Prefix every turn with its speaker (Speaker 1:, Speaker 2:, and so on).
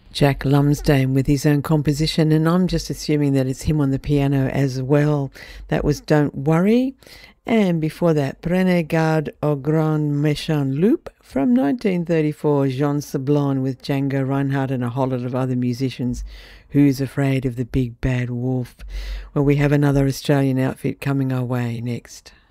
Speaker 1: Jack Lumsdaine with his own composition, and I'm just assuming that it's him on the piano as well. That was Don't Worry. And before that, Prenez Garde au Grand Méchant Loup from 1934, Jean Sablon with Django Reinhardt and a whole lot of other musicians. Who's Afraid of the Big Bad Wolf? Well, we have another Australian outfit coming our way next.